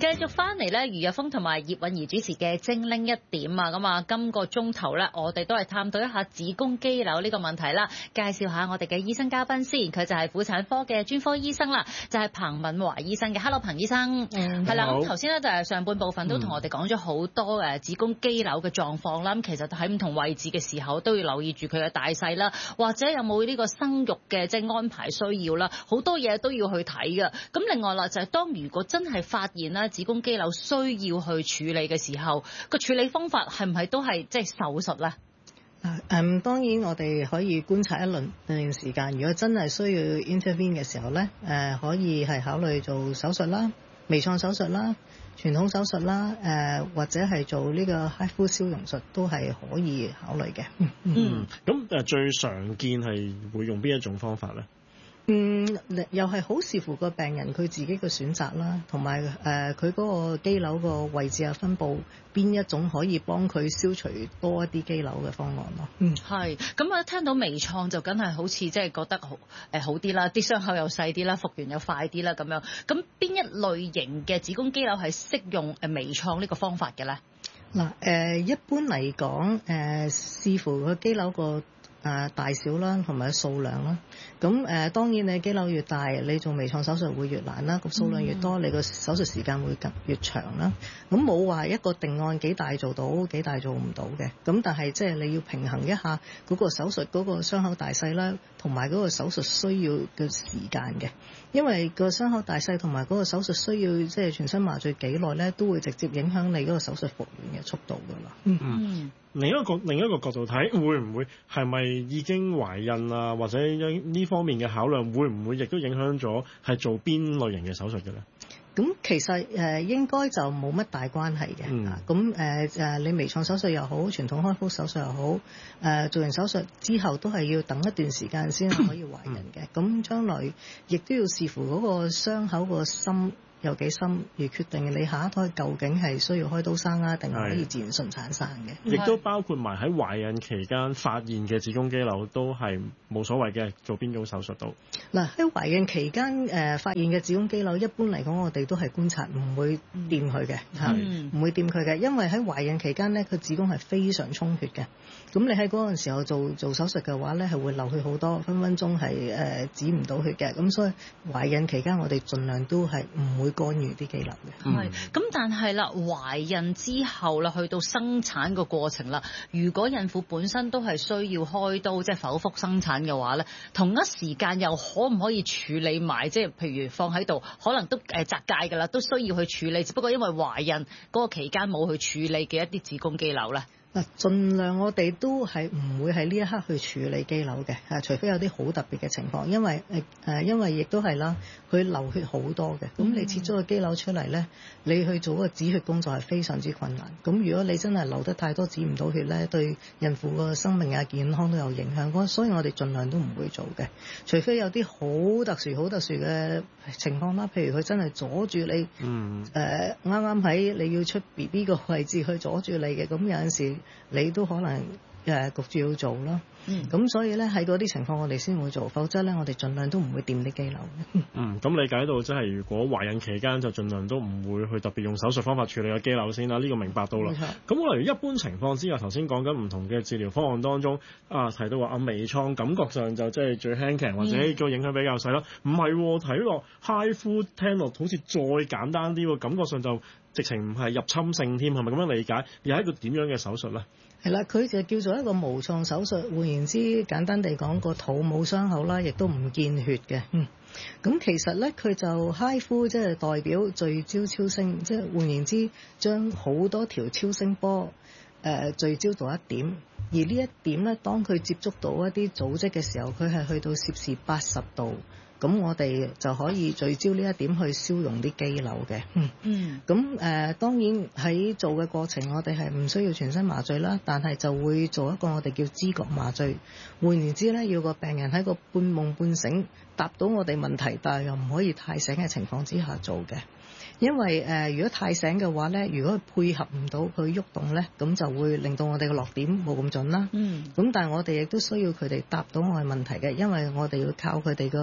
繼續翻嚟咧，余日峰同埋葉韻儀主持嘅精靈一點啊，咁啊，今個鐘頭咧，我哋都係探討一下子宮肌瘤呢個問題啦。介紹下我哋嘅醫生嘉賓先，佢就係婦產科嘅專科醫生啦，就係彭敏華醫生嘅。Hello， 彭醫生。係啦，咁頭先咧就係上半部分都同我哋講咗好多子宮肌瘤嘅狀況啦。咁其實喺唔同位置嘅時候都要留意住佢嘅大細啦，或者有冇呢個生育嘅即係安排需要啦，好多嘢都要去睇嘅。咁另外啦，就係當如果真係發現啦子宮肌瘤需要去處理嘅時候，個處理方法係唔係都係即係手術咧？ 當然我哋可以觀察一段時間，如果真係需要 intervene 嘅時候咧，可以係考慮做手術啦、微創手術啦、傳統手術啦，或者係做呢個 HIFU 消融術都係可以考慮嘅。 咁最常見係會用邊一種方法咧？ 又係好視乎個病人佢自己嘅選擇啦，同埋佢嗰個肌瘤個位置啊分佈，邊一種可以幫佢消除多一啲肌瘤嘅方案咯。 係咁啊！聽到微創就梗係好似即係覺得好啲啦，啲傷口又細啲啦，復原又快啲啦咁樣。咁邊一類型嘅子宮肌瘤係適用微創呢個方法嘅咧？ 嗱，一般嚟講，視乎個肌瘤個大小啦，同埋數量啦。咁當然你肌瘤越大，你做微創手術會越難啦。個數量越多，你個手術時間會越長啦。咁冇話一個定案幾大做到，幾大做唔到嘅。咁但係即係你要平衡一下嗰個手術嗰個傷口大細啦，同埋嗰個手術需要嘅時間嘅。因為個傷口大細同埋嗰個手術需要即係全身麻醉幾耐咧，都會直接影響你嗰個手術復原嘅速度㗎啦。 另一個角度睇，會唔會係咪已經懷孕啊，或者呢方面嘅考量，會唔會亦都影響咗係做邊類型嘅手術嘅咧？ 咁其實應該就冇乜大關係嘅。咁你微創手術又好，傳統開腹手術又好，做完手術之後都係要等一段時間先可以懷孕嘅。咁將來亦都要視乎嗰個傷口個深有幾深，而決定你下一胎究竟係需要開刀生啊，定係可以自然順產生嘅。 亦都包括埋喺懷孕期間發現嘅子宮肌瘤都係冇所謂嘅，做邊種手術都。 嗱，喺懷孕期間發現嘅子宮肌瘤，一般嚟講我哋都係觀察，唔會掂佢嘅，唔會掂佢嘅，因為喺懷孕期間咧，佢子宮係非常充血嘅。咁你喺嗰陣時候做手術嘅話咧，係會流血好多，分分鐘係止唔到血嘅。咁所以懷孕期間我哋盡量都係唔會干預啲肌瘤嘅。 咁但係啦，懷孕之後啦，去到生產個過程啦，如果孕婦本身都係需要開刀，即係剖腹生產嘅話咧，同一時間又可唔可以處理埋，即係譬如放喺度，可能都窄界㗎啦，都需要去處理，只不過因為懷孕嗰個期間冇去處理嘅一啲子宮肌瘤咧。 盡量我哋都係唔會喺呢一刻去處理肌瘤嘅，除非有啲好特別嘅情況，因為亦都係啦，佢流血好多嘅，咁你切咗個肌瘤出嚟咧，你去做嗰個止血工作係非常之困難。咁如果你真係流得太多止唔到血咧，對孕婦個生命啊健康都有影響，所以我哋盡量都唔會做嘅，除非有啲好特殊嘅情況啦，譬如佢真係阻住你，啱啱喺你要出 BB 個位置去阻住你嘅，咁有陣時你都可能焗住要做咯。咁所以咧喺嗰啲情況我哋先會做，否則咧我哋盡量都唔會掂啲肌瘤嘅。 咁理解到即係如果懷孕期間就盡量都唔會去特別用手術方法處理個肌瘤先啦，呢個明白到啦。咁例如一般情況之下，頭先講緊唔同嘅治療方案當中，提到話微創感覺上就即係最輕騎或者個影響比較細啦。唔係睇落 HIFU 聽落好似再簡單啲喎，感覺上就直情唔係入侵性添，係咪咁樣理解？又係一個點樣嘅手術咧？ 係啦，佢就叫做一個無創手術。換言之，簡單地講，個肚冇傷口啦，亦都唔見血嘅。咁其實咧，佢就 HIFU 即係代表聚焦超聲，即係換言之，將好多條超聲波聚焦到一點。而呢一點咧，當佢接觸到一啲組織嘅時候，佢係去到攝氏80度。咁我哋就可以聚焦呢一點去消融啲肌瘤嘅。咁當然喺做嘅過程，我哋係唔需要全身麻醉啦，但係就會做一個我哋叫知覺麻醉。換言之咧，要個病人喺個半夢半醒，答到我哋問題，但係又唔可以太醒嘅情況之下做嘅。因為如果太醒嘅話咧，如果佢配合唔到佢喐動咧，咁就會令到我哋嘅落點冇咁準啦。咁但係我哋亦都需要佢哋答到我哋問題嘅，因為我哋要靠佢哋嘅反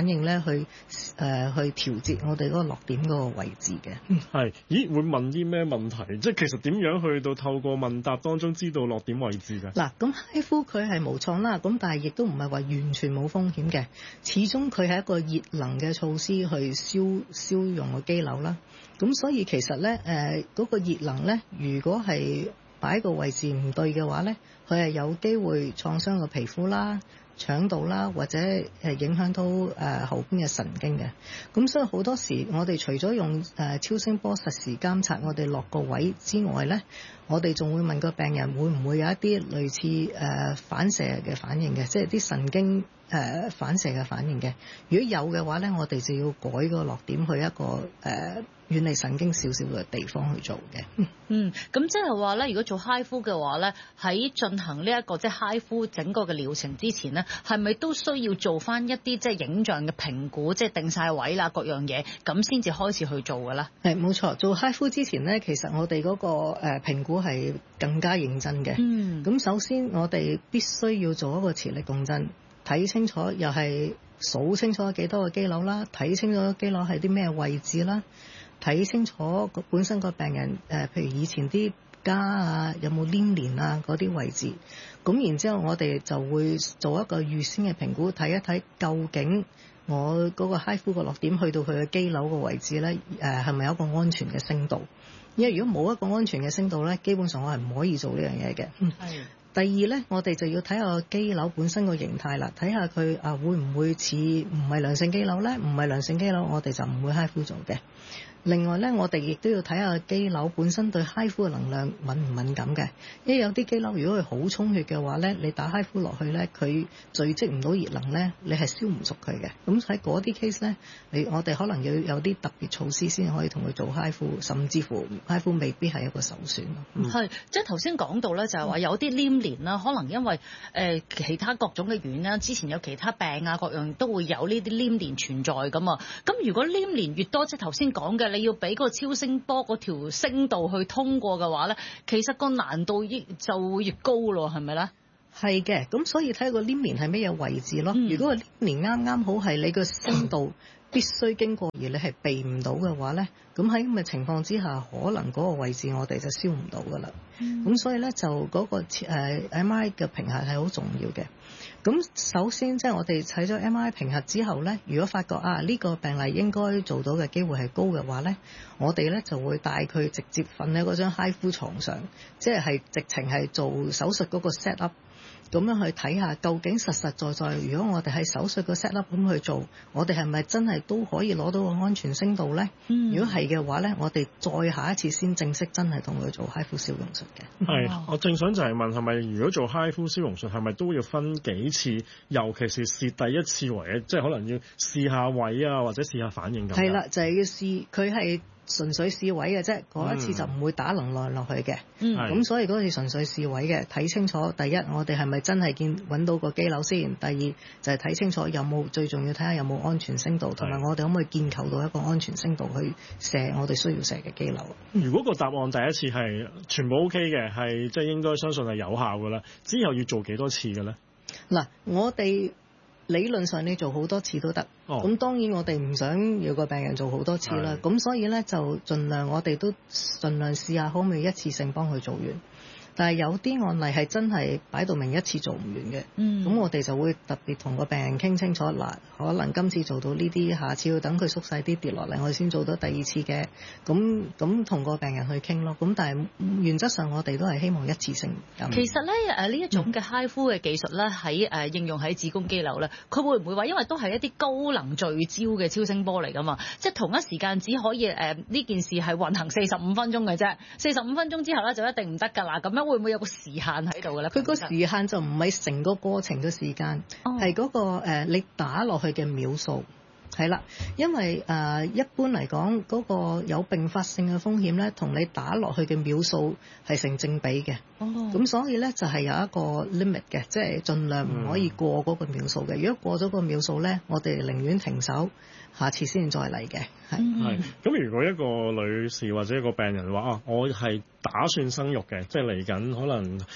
反應咧去調節我哋嗰個落點嗰個位置嘅。 係，咦？會問啲咩問題？即係其實點樣去到透過問答當中知道落點位置嘅？ 嗱，咁 HIFU 佢係無創啦，咁但係亦都唔係話完全冇風險嘅，始終佢係一個熱能嘅措施去燒溶個肌瘤啦。咁所以其實咧嗰個熱能咧，如果係擺個位置唔對嘅話咧，佢係有機會創傷個皮膚啦、腸道啦，或者影響到後邊嘅神經嘅。咁所以好多時我哋除咗用超聲波實時監察我哋落個位之外咧，我哋仲會問個病人會唔會有一啲類似反射嘅反應嘅，即係啲神經反射嘅反應嘅。如果有嘅話咧，我哋就要改個落點去一個遠離神經少少嘅地方去做嘅。 咁即係話咧，如果做 HIFU 嘅話咧，喺進行呢一個即係 HIFU 整個嘅療程之前咧，係咪都需要做翻一啲即係影像嘅評估，即係定晒位啦各樣嘢，咁先至開始去做㗎啦？係冇錯，做 HIFU 之前咧，其實我哋嗰個評估係更加認真嘅。咁首先我哋必須要做一個磁力共振，睇清楚又係數清楚幾多個肌瘤啦，睇清楚肌瘤係啲咩位置啦。睇清楚本身個病人譬如以前啲痂啊，有冇黏連啊嗰啲位置，咁然之後我哋就會做一個預先嘅評估，睇一睇究竟我嗰個 HIFU 個落點去到佢嘅肌瘤個位置咧，係咪有一個安全嘅聲道？因為如果冇一個安全嘅聲道咧，基本上我係唔可以做呢樣嘢嘅。第二咧，我哋就要睇下個肌瘤本身個形態啦，睇下佢會唔會似唔係良性肌瘤咧？唔係良性肌瘤，我哋就唔會 HIFU 做嘅。另外咧，我哋亦都要睇下肌瘤本身對 HIFU 嘅能量敏唔敏感嘅。因為有啲肌瘤如果佢好充血嘅話咧，你打 HIFU 落去咧，佢聚積唔到熱能咧，你係燒唔熟佢嘅。咁喺嗰啲 case 咧，我哋可能要有啲特別措施先可以同佢做 HIFU，甚至乎 HIFU 未必係一個首選。 係，即係頭先講到咧，就係話有啲黏連啦，可能因為其他各種嘅原因啦，之前有其他病啊，各樣都會有呢啲黏連存在㗎嘛。咁如果黏連越多，即係頭先講嘅，你要俾個超聲波嗰條聲道去通過嘅話咧，其實個難度就會越高咯，係咪咧？ 係嘅，咁所以睇個黏連係咩嘢位置咯。如果個黏連啱啱好係你個聲道必須經過而你係避唔到嘅話咧，咁喺咁嘅情況之下，可能嗰個位置我哋就燒唔到噶啦。咁所以咧就嗰個MRI 嘅評核係好重要嘅。咁首先即係我哋睇咗 MRI 評核之後咧，如果發覺呢個病例應該做到嘅機會係高嘅話咧，我哋咧就會帶佢直接瞓喺嗰張 HIFU 床上，即係直情係做手術嗰個 set up。咁樣去睇下究竟實實在在，如果我哋喺手術個 set up 咁去做，我哋係咪真係都可以攞到個安全聲度咧？如果係嘅話咧，我哋再下一次先正式真係同佢做 HIFU 消融術嘅。 係，我正想就係問係咪如果做 HIFU 消融術係咪都要分幾次？尤其是試第一次為嘅，即係可能要試下位啊，或者試下反應咁。係啦， 就係要試佢係。純粹試位嘅啫，嗰一次就唔會打能量落去嘅。咁所以嗰次純粹試位嘅，睇清楚第一，我哋係咪真係揾到個肌瘤先？第二就係睇清楚有冇，最重要睇下有冇安全聲道，同埋我哋可唔可以建構到一個安全聲道去射我哋需要射嘅肌瘤。 如果個答案第一次係全部 OK 嘅，係即係應該相信係有效㗎啦，之後要做幾多次嘅咧？ 嗱，我哋理論上你做好多次都得，咁當然我哋唔想要個病人做好多次啦，咁所以咧就盡量我哋都盡量試下可唔可以一次性幫佢做完。但係有啲案例係真係擺到明一次做唔完嘅，咁我哋就會特別同個病人傾清楚，嗱，可能今次做到呢啲，下次要等佢縮細啲跌落嚟，我哋先做到第二次嘅，咁同個病人去傾咯。咁但係原則上我哋都係希望一次性。 其實咧呢一種嘅 HIFU 嘅技術咧喺應用喺子宮肌瘤咧，佢會唔會話因為都係一啲高能聚焦嘅超聲波嚟㗎嘛？即係同一時間只可以呢件事係運行45分鐘嘅啫，45分鐘之後咧就一定唔得㗎啦。咁樣會唔會有個時限喺度嘅咧？ 佢個時限就唔係成個過程嘅時間，係嗰個你打落去嘅秒數。係啦，因為一般嚟講嗰個有併發性嘅風險咧，同你打落去嘅秒數係成正比嘅。咁所以咧就係有一個 limit 嘅，即係盡量唔可以過嗰個秒數嘅。如果過咗個秒數咧，我哋寧願停手，下次先再嚟嘅。 係。咁如果一個女士或者一個病人話我係打算生育嘅，即係嚟緊可能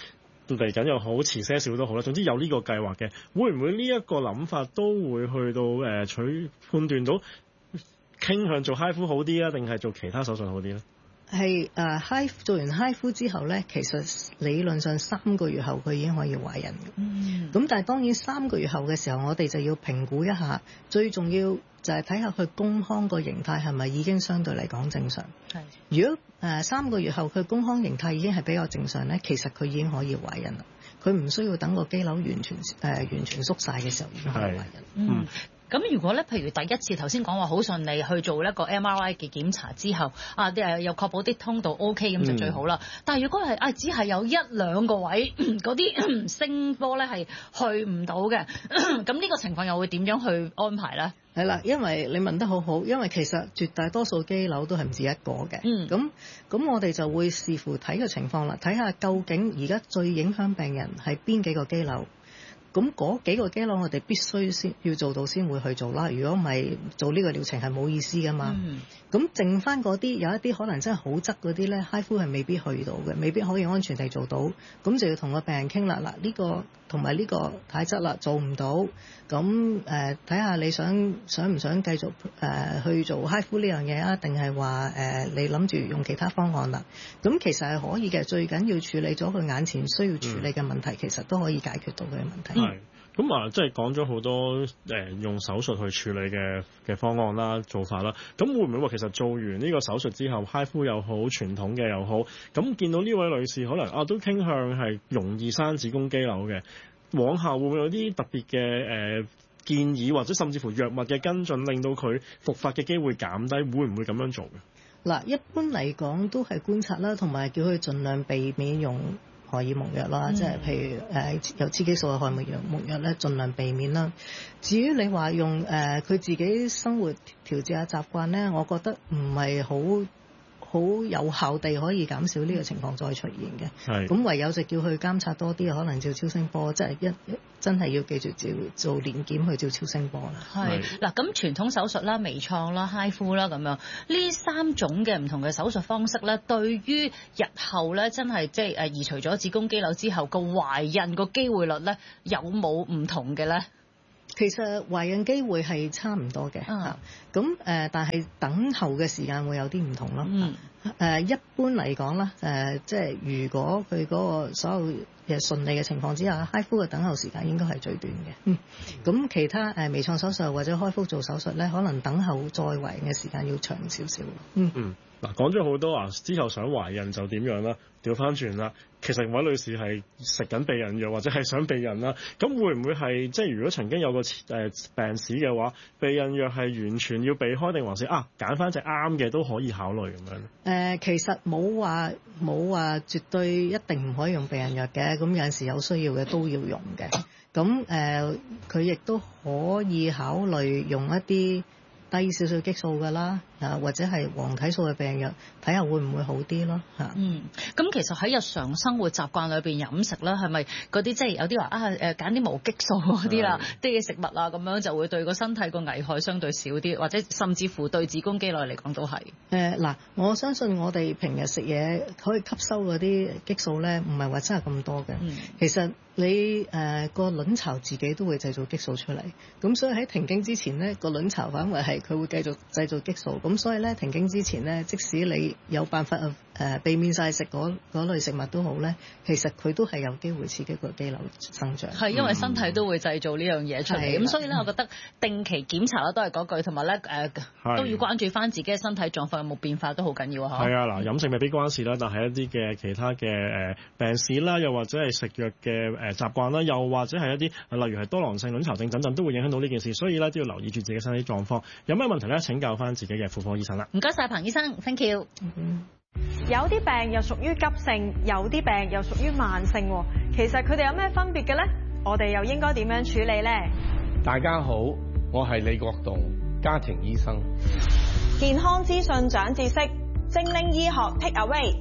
嚟緊又好，遲些少都好啦。總之有呢個計劃嘅，會唔會呢一個諗法都會去到判斷到傾向做 HIFU 好啲啊，定係做其他手術好啲咧？ 係做完 HIFU 之後咧，其實理論上3個月後佢已經可以懷孕嘅。咁但係當然3個月後嘅時候，我哋就要評估一下，最重要就係睇下佢宮腔個形態係咪已經相對嚟講正常。係，如果3個月後佢宮腔形態已經係比較正常咧，其實佢已經可以懷孕啦。佢唔需要等個肌瘤完全縮晒嘅時候已經可以懷孕。 咁如果咧，譬如第一次頭先講話好順利去做一個 MRI 嘅檢查之後，又確保啲通道 OK 咁就最好啦。但係如果係只係有1-2個位嗰啲聲波咧係去唔到嘅，咁呢個情況又會點樣去安排咧？ 係啦，因為你問得好好，因為其實絕大多數肌瘤都係唔止一個嘅。咁我哋就會視乎睇個情況啦，睇下究竟而家最影響病人係邊幾個肌瘤。咁嗰幾個肌瘤我哋必須先要做到先會去做啦，如果唔係做呢個療程係冇意思噶嘛。咁剩翻嗰啲有一啲可能真係好側嗰啲咧，HIFU 係未必去到嘅，未必可以安全地做到，咁就要同個病人傾啦。嗱，呢個同埋呢個太側啦，做唔到，咁睇下你想唔想繼續去做 HIFU 呢樣嘢啊？定係話你諗住用其他方案啦？咁其實係可以嘅，最緊要處理咗佢眼前需要處理嘅問題，其實都可以解決到佢嘅問題。 咁即係講咗好多用手術去處理嘅方案啦、做法啦。咁會唔會話其實做完呢個手術之後 HIFU 又好，傳統嘅又好，咁見到呢位女士可能都傾向係容易生子宮肌瘤嘅，往後會唔會有啲特別嘅建議，或者甚至乎藥物嘅跟進，令到佢復發嘅機會減低？會唔會咁樣做嘅？ 嗱，一般嚟講都係觀察啦，同埋叫佢盡量避免用荷爾蒙藥啦，即係譬如有雌激素嘅荷爾蒙藥咧，盡量避免啦。至於你話用佢自己生活調節下習慣咧，我覺得唔係好有效地可以減少呢個情況再出現嘅。咁唯有就叫佢監察多啲，可能照超聲波，即係真係要記住做年檢去照超聲波啦。 嗱，咁傳統手術啦、微創啦、HIFU 啦咁樣，呢3種嘅唔同嘅手術方式咧，對於日後咧真係即係移除咗子宮肌瘤之後個懷孕個機會率咧，有冇唔同嘅咧？ 其實懷孕機會係差唔多嘅，咁但係等候嘅時間會有啲唔同咯。一般嚟講啦，即係如果佢嗰個所有嘅順利嘅情況之下，HIFU 嘅等候時間應該係最短嘅。咁其他微創手術或者開腹做手術咧，可能等候再懷孕嘅時間要長少少。 嗱，講咗好多之後想懷孕就點樣啦？調翻轉啦，其實位女士係食緊避孕藥或者係想避孕啦，咁會唔會係即係如果曾經有個病史嘅話，避孕藥係完全要避開，定還是揀翻隻啱嘅都可以考慮咁樣？ 其實冇話絕對一定唔可以用避孕藥嘅，咁有陣時有需要嘅都要用嘅。咁佢亦都可以考慮用一啲低少少激素㗎啦，或者係黃體素嘅避孕藥，睇下會唔會好啲咯嚇。 咁其實喺日常生活習慣裏邊飲食啦，係咪嗰啲即係有啲話揀啲無激素嗰啲啦，啲嘅食物啊咁樣就會對個身體個危害相對少啲，或者甚至乎對子宮肌瘤嚟講都係。嗱，我相信我哋平日食嘢可以吸收嗰啲激素咧，唔係話真係咁多嘅。其實你個卵巢自己都會製造激素出嚟，咁所以喺停經之前咧，個卵巢反為係佢會繼續製造激素，咁所以咧停經之前咧，即使你有辦法避免晒食嗰類食物都好咧，其實佢都係有機會刺激個肌瘤生長。係因為身體都會製造呢樣嘢出嚟，咁所以咧，我覺得定期檢查啦都係嗰句，同埋咧都要關注翻自己嘅身體狀況有冇變化都好緊要啊！係嗱，飲食未必關事啦，但係一啲嘅其他嘅病史啦，又或者係食藥嘅習慣啦，又或者係一啲例如係多囊性卵巢症等等，都會影響到呢件事，所以咧都要留意住自己身體狀況。有咩問題咧？請教翻自己嘅婦科醫生啦。唔該晒，彭醫生 ，thank you。 有啲病又屬於急性，有啲病又屬於慢性，其實佢哋有咩分別嘅咧？我哋又應該點樣處理咧？ 大家好，我係李國棟，家庭醫生。 健康資訊長知識，精靈醫學 take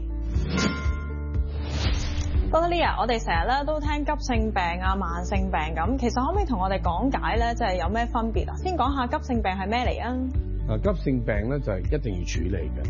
away。Dr. Lia， 我哋成日咧都聽急性病啊、慢性病咁，其實可唔可以同我哋講解咧，即係有咩分別啊？先講下急性病係咩嚟啊？ 急性病咧就係一定要處理嘅，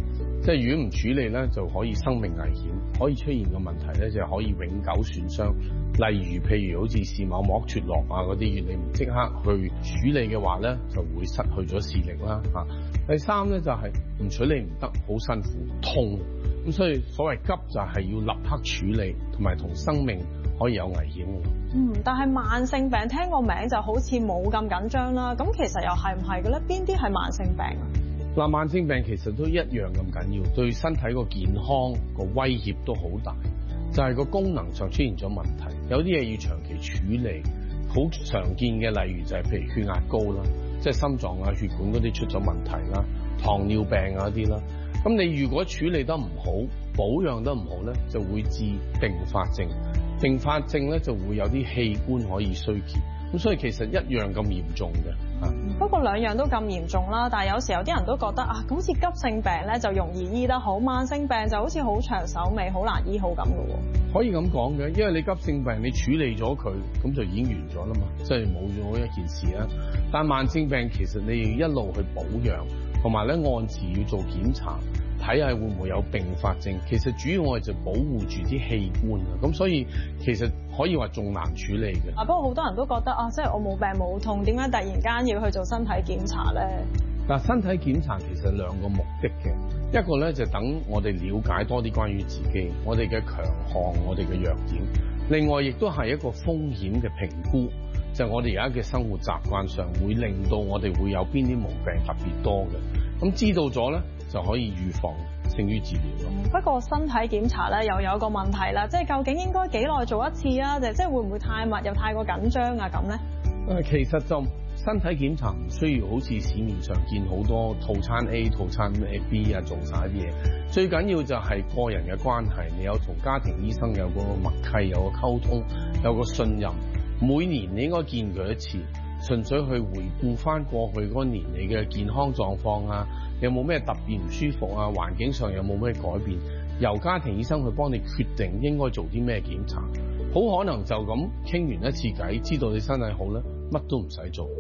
即係如果唔處理咧，就可以生命危險，可以出現嘅問題咧就係可以永久損傷。例如譬如好似視網膜脫落啊嗰啲，你唔即刻去處理嘅話咧，就會失去咗視力啦嚇。第三咧就係唔處理唔得，好辛苦痛，咁所以所謂急就係要立刻處理，同埋同生命可以有危險嘅。 但係慢性病聽個名就好似冇咁緊張啦。咁其實又係唔係嘅咧？邊啲係慢性病啊？ 嗱，慢性病其實都一樣咁緊要，對身體個健康個威脅都好大。就係個功能上出現咗問題，有啲嘢要長期處理。好常見嘅例如就係譬如血壓高啦，即係心臟啊、血管嗰啲出咗問題啦，糖尿病啊啲啦。咁你如果處理得唔好，保養得唔好咧，就會致併發症。併發症咧就會有啲器官可以衰竭。咁所以其實一樣咁嚴重嘅。 不過兩樣都咁嚴重啦，但係有時有啲人都覺得啊，好似急性病咧就容易醫得好，慢性病就好似好長手尾，好難醫好咁嘅喎。 可以咁講嘅，因為你急性病你處理咗佢，咁就已經完咗啦嘛，即係冇咗一件事啦。但慢性病其實你要一路去保養，同埋咧按時要做檢查，睇下會唔會有併發症。其實主要我哋就保護住啲器官啊，咁所以其實可以話仲難處理嘅。 不過好多人都覺得啊，即係我冇病冇痛，點解突然間要去做身體檢查咧？ 嗱，身體檢查其實兩個目的嘅，一個咧就等我哋了解多啲關於自己，我哋嘅強項，我哋嘅弱點。另外亦都係一個風險嘅評估，就係我哋而家嘅生活習慣上會令到我哋會有邊啲毛病特別多嘅。咁知道咗咧，就可以預防勝於治療咯。 不過身體檢查咧又有一個問題啦，即係究竟應該幾耐做一次啊？即係會唔會太密又太過緊張啊？咁咧？ 其實就身體檢查唔需要好似市面上見好多套餐 A、套餐 B 啊，做晒啲嘢。最緊要就係個人嘅關係，你有同家庭醫生有個默契，有個溝通，有個信任。每年你應該見佢一次，純粹去回顧翻過去嗰年你嘅健康狀況啊，有冇咩特別唔舒服啊，環境上有冇咩改變，由家庭醫生去幫你決定應該做啲咩檢查。好可能就咁傾完一次偈，知道你身體好咧，乜都唔使做。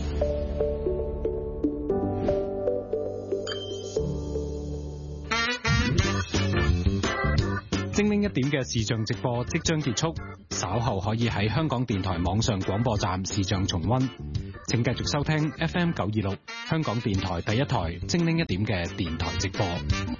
精靈一點嘅視像直播即將結束，稍後可以喺香港電台網上廣播站視像重溫。請繼續收聽 FM 926香港電台第一台精靈一點嘅電台直播。